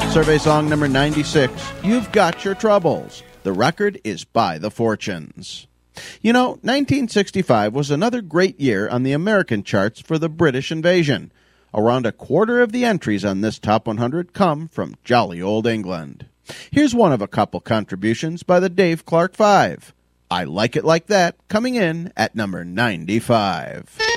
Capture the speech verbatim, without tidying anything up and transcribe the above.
Survey song number ninety-six, You've Got Your Troubles. The record is by The Fortunes. You know, nineteen sixty-five was another great year on the American charts for the British invasion. Around a quarter of the entries on this Top one hundred come from jolly old England. Here's one of a couple contributions by the Dave Clark Five. I Like It Like That, coming in at number ninety-five.